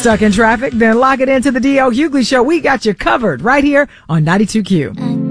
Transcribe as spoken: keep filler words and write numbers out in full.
Stuck in traffic? Then lock it into the D L Hughley Show. We got you covered right here on ninety-two Q.